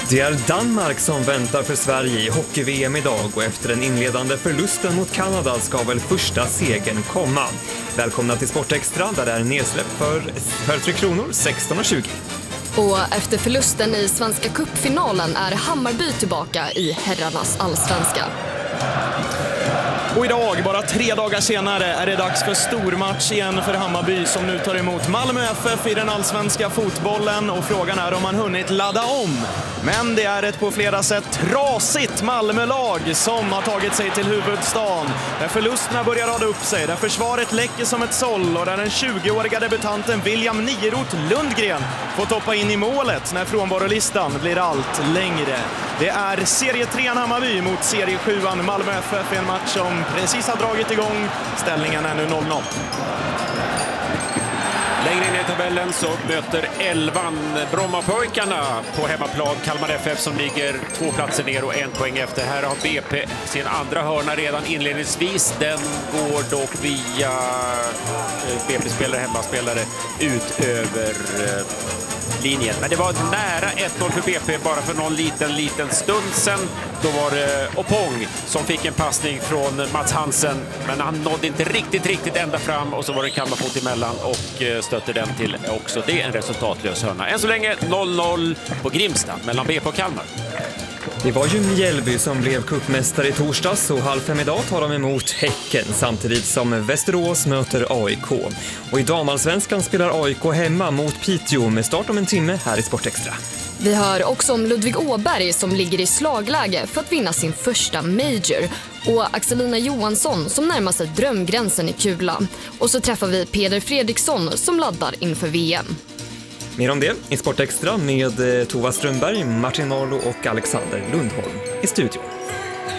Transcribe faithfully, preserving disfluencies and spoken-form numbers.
Det är Danmark som väntar för Sverige i hockey-V M idag och efter den inledande förlusten mot Kanada ska väl första segern komma. Välkomna till Sportextra där det är nedsläpp för, för tre kronor sexton och tjugo. Och efter förlusten i Svenska cupfinalen är Hammarby tillbaka i herrarnas allsvenska. Och idag, bara tre dagar senare, är det dags för stormatch igen för Hammarby som nu tar emot Malmö F F i den allsvenska fotbollen. Och frågan är om man hunnit ladda om. Men det är ett på flera sätt trasigt Malmölag som har tagit sig till huvudstaden. Där förlusterna börjar rada upp sig, där försvaret läcker som ett såll och där den tjugoåriga debutanten William Nierot Lundgren får toppa in i målet när frånvarolistan blir allt längre. Det är serie trean Hammarby mot serie sjuan Malmö F F i en match som precis har dragit igång. Ställningen är nu noll noll. Längre in i tabellen så möter elvan Brommapojkarna på hemmaplan Kalmar F F som ligger två platser ner och en poäng efter. Här har B P sin andra hörna redan inledningsvis. Den går dock via B P-spelare, hemmaspelare ut över linjen. Men det var nära ett noll för B P bara för någon liten, liten stund sedan. Då var det Opong som fick en passning från Mats Hansen. Men han nådde inte riktigt, riktigt ända fram. Och så var det Kalmarfot emellan och stötte den till också. Det är en resultatlös hörna. Än så länge noll noll på Grimsta mellan B P och Kalmar. Det var ju Mjällby som blev cupmästare i torsdags och halv fem idag tar de emot Häcken samtidigt som Västerås möter A I K. Och i damallsvenskan spelar A I K hemma mot Piteå med start om en timme här i Sportextra. Vi hör också om Ludvig Åberg som ligger i slagläge för att vinna sin första major och Axelina Johansson som närmar sig drömgränsen i kula. Och så träffar vi Peder Fredriksson som laddar inför V M. Mer om det i Sportextra med Tova Strömberg, Martin Marlo och Alexander Lundholm i studion.